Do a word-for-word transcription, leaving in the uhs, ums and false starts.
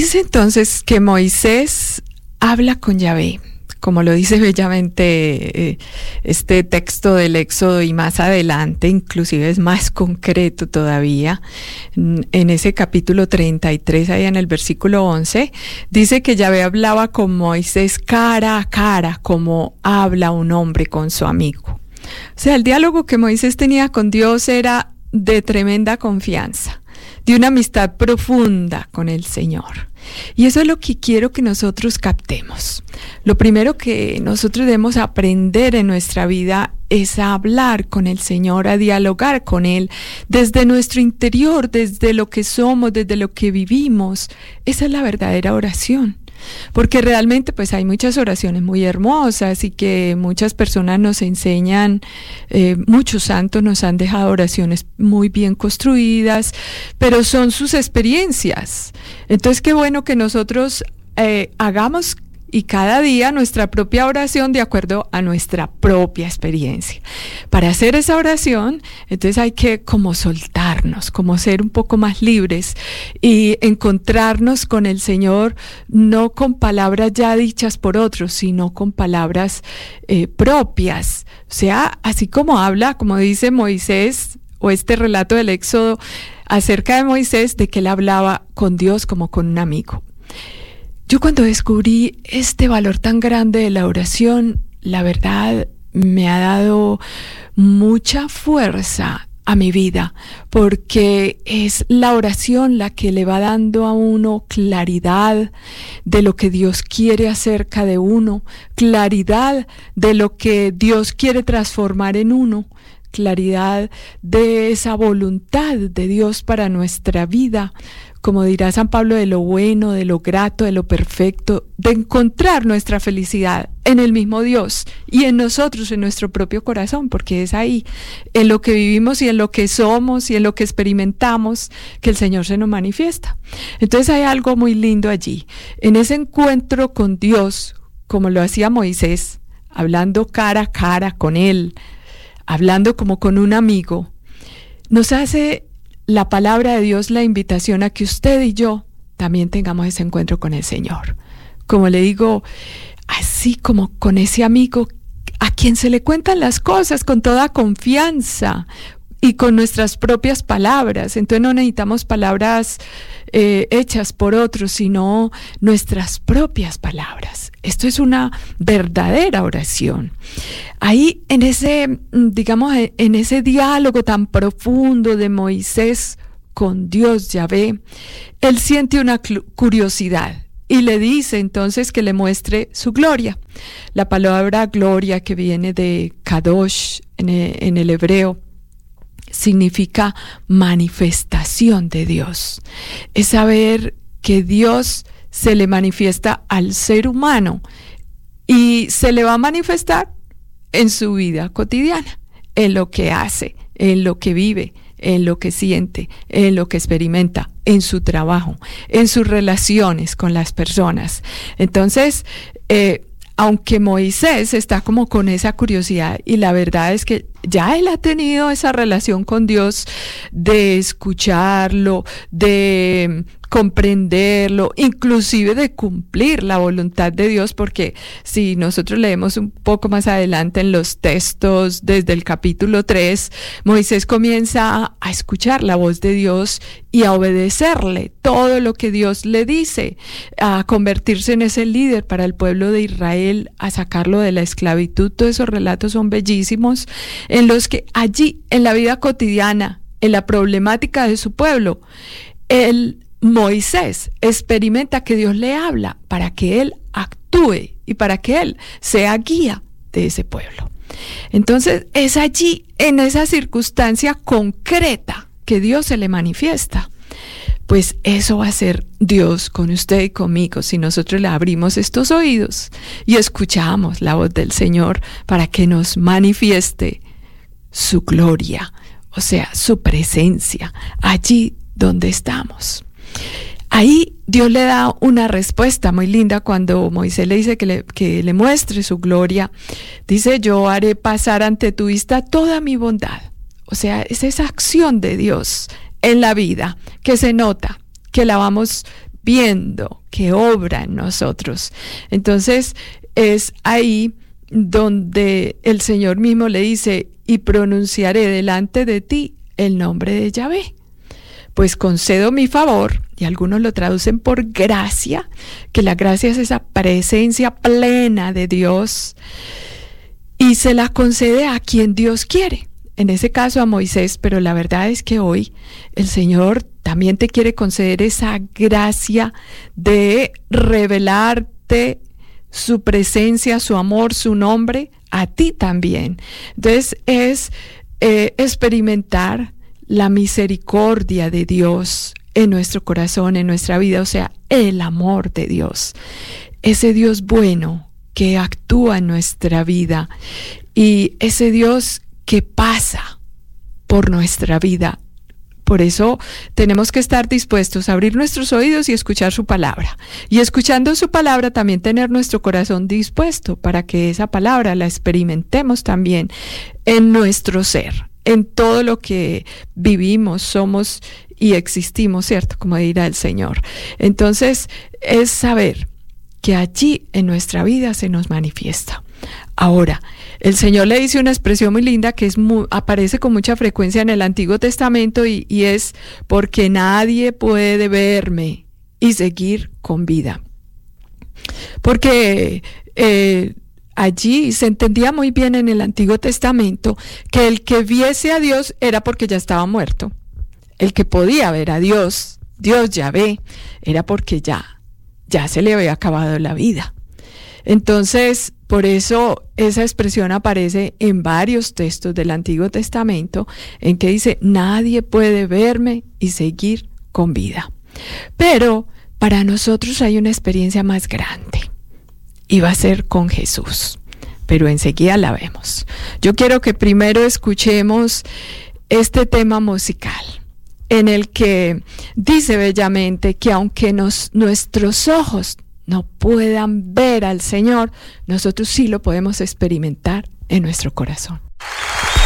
Dice entonces que Moisés habla con Yahvé, como lo dice bellamente eh, este texto del Éxodo, y más adelante inclusive es más concreto todavía. En ese capítulo treinta y tres, ahí en el versículo once, dice que Yahvé hablaba con Moisés cara a cara, como habla un hombre con su amigo. O sea, el diálogo que Moisés tenía con Dios era de tremenda confianza, de una amistad profunda con el Señor. Y eso es lo que quiero que nosotros captemos. Lo primero que nosotros debemos aprender en nuestra vida es a hablar con el Señor, a dialogar con Él desde nuestro interior, desde lo que somos, desde lo que vivimos. Esa es la verdadera oración. Porque realmente pues hay muchas oraciones muy hermosas y que muchas personas nos enseñan, eh, muchos santos nos han dejado oraciones muy bien construidas, pero son sus experiencias. Entonces qué bueno que nosotros eh, hagamos y cada día nuestra propia oración de acuerdo a nuestra propia experiencia. Para hacer esa oración, entonces hay que como soltarnos, como ser un poco más libres y encontrarnos con el Señor, no con palabras ya dichas por otros, sino con palabras eh, propias. O sea, así como habla, como dice Moisés, o este relato del Éxodo acerca de Moisés, de que él hablaba con Dios como con un amigo. Yo cuando descubrí este valor tan grande de la oración, la verdad me ha dado mucha fuerza a mi vida, porque es la oración la que le va dando a uno claridad de lo que Dios quiere acerca de uno, claridad de lo que Dios quiere transformar en uno, claridad de esa voluntad de Dios para nuestra vida. Como dirá San Pablo, de lo bueno, de lo grato, de lo perfecto, de encontrar nuestra felicidad en el mismo Dios y en nosotros, en nuestro propio corazón, porque es ahí, en lo que vivimos y en lo que somos y en lo que experimentamos, que el Señor se nos manifiesta. Entonces hay algo muy lindo allí, en ese encuentro con Dios, como lo hacía Moisés, hablando cara a cara con Él, hablando como con un amigo, nos hace la palabra de Dios la invitación a que usted y yo también tengamos ese encuentro con el Señor. Como le digo, así como con ese amigo a quien se le cuentan las cosas con toda confianza y con nuestras propias palabras. Entonces no necesitamos palabras eh, hechas por otros, sino nuestras propias palabras. Esto es una verdadera oración. Ahí en ese, digamos, en ese diálogo tan profundo de Moisés con Dios Yahvé, él siente una curiosidad y le dice entonces que le muestre su gloria. La palabra gloria, que viene de kadosh en el, en el hebreo, significa manifestación de Dios. Es saber que Dios se le manifiesta al ser humano y se le va a manifestar en su vida cotidiana, en lo que hace, en lo que vive, en lo que siente, en lo que experimenta, en su trabajo, en sus relaciones con las personas. Entonces, eh, aunque Moisés está como con esa curiosidad, y la verdad es que ya él ha tenido esa relación con Dios de escucharlo, de comprenderlo, inclusive de cumplir la voluntad de Dios, porque si nosotros leemos un poco más adelante en los textos, desde el capítulo tres, Moisés comienza a escuchar la voz de Dios y a obedecerle todo lo que Dios le dice, a convertirse en ese líder para el pueblo de Israel, a sacarlo de la esclavitud. Todos esos relatos son bellísimos, en los que allí, en la vida cotidiana, en la problemática de su pueblo, el Moisés experimenta que Dios le habla para que él actúe y para que él sea guía de ese pueblo. Entonces es allí, en esa circunstancia concreta, que Dios se le manifiesta. Pues eso va a ser Dios con usted y conmigo, si nosotros le abrimos estos oídos y escuchamos la voz del Señor para que nos manifieste su gloria, o sea, su presencia, allí donde estamos. Ahí Dios le da una respuesta muy linda cuando Moisés le dice que le, que le muestre su gloria. Dice: yo haré pasar ante tu vista toda mi bondad. O sea, es esa acción de Dios en la vida que se nota, que la vamos viendo que obra en nosotros. Entonces es ahí donde el Señor mismo le dice, y pronunciaré delante de ti el nombre de Yahvé. Pues concedo mi favor, y algunos lo traducen por gracia, que la gracia es esa presencia plena de Dios, y se la concede a quien Dios quiere. En ese caso a Moisés, pero la verdad es que hoy el Señor también te quiere conceder esa gracia de revelarte su presencia, su amor, su nombre, a ti también. Entonces es eh, experimentar la misericordia de Dios en nuestro corazón, en nuestra vida, o sea, el amor de Dios. Ese Dios bueno que actúa en nuestra vida y ese Dios que pasa por nuestra vida. Por eso tenemos que estar dispuestos a abrir nuestros oídos y escuchar su palabra. Y escuchando su palabra también tener nuestro corazón dispuesto para que esa palabra la experimentemos también en nuestro ser, en todo lo que vivimos, somos y existimos, ¿cierto? Como dirá el Señor. Entonces es saber que allí en nuestra vida se nos manifiesta. Ahora, el Señor le dice una expresión muy linda que es muy, aparece con mucha frecuencia en el Antiguo Testamento y, y es porque nadie puede verme y seguir con vida. Porque eh, allí se entendía muy bien en el Antiguo Testamento que el que viese a Dios era porque ya estaba muerto. El que podía ver a Dios, Dios Yahvé, era porque ya, ya se le había acabado la vida. Entonces, por eso esa expresión aparece en varios textos del Antiguo Testamento en que dice, nadie puede verme y seguir con vida. Pero para nosotros hay una experiencia más grande y va a ser con Jesús, pero enseguida la vemos. Yo quiero que primero escuchemos este tema musical en el que dice bellamente que aunque nos, nuestros ojos no puedan ver al Señor, nosotros sí lo podemos experimentar en nuestro corazón.